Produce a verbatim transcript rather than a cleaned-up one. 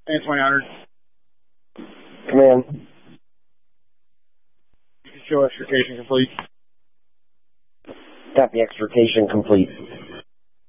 And twenty hundred. Command. You can show extrication complete. Copy, extrication complete.